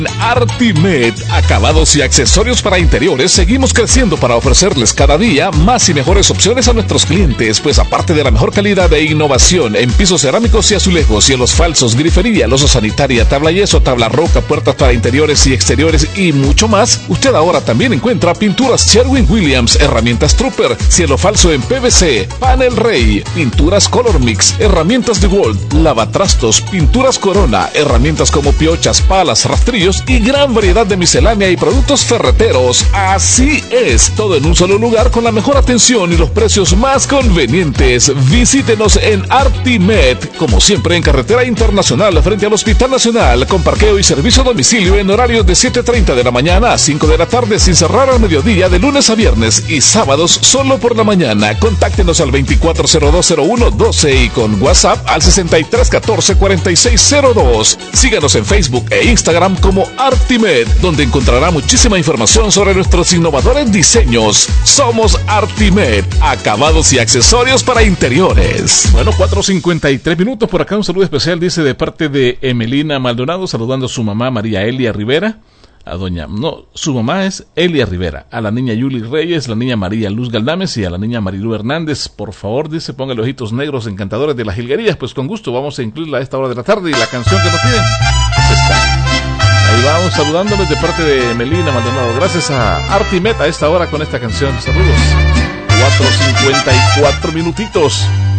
Artimed, acabados y accesorios para interiores. Seguimos creciendo para ofrecerles cada día más y mejores opciones a nuestros clientes, pues aparte de la mejor calidad e innovación en pisos cerámicos y azulejos, cielos falsos, grifería, losa sanitaria, tabla yeso, tabla roca, puertas para interiores y exteriores y mucho más, usted ahora también encuentra pinturas Sherwin-Williams, herramientas Trooper, cielo falso en PVC, panel Rey, pinturas Color Mix, herramientas DeWalt, lavatrastos, pinturas Corona, herramientas como piochas, palas, rastrillos y gran variedad de miscelánea y productos ferreteros. Así es, todo en un solo lugar con la mejor atención y los precios más convenientes. Visítenos en Artimed, como siempre en Carretera Internacional frente al Hospital Nacional, con parqueo y servicio a domicilio en horarios de 7:30 de la mañana a 5 de la tarde sin cerrar al mediodía de lunes a viernes y sábados solo por la mañana. Contáctenos al 24020112 y con WhatsApp al 6314-4602. Síganos en Facebook e Instagram como Artimed, donde encontrará muchísima información sobre nuestros innovadores diseños. Somos Artimed, acabados y accesorios para interiores. Bueno, 4:53 minutos. Por acá un saludo especial, dice, de parte de Emelina Maldonado, saludando a su mamá María Elia Rivera, su mamá es Elia Rivera, a la niña Yuli Reyes, la niña María Luz Galdames y a la niña Marilu Hernández. Por favor, dice, póngale ojitos negros encantadores de las jilguerías. Pues con gusto vamos a incluirla a esta hora de la tarde, y la canción que nos piden es esta. Ahí vamos, saludándoles de parte de Melina Maldonado. Gracias a Artimed a esta hora con esta canción. Saludos. 4:54 minutitos.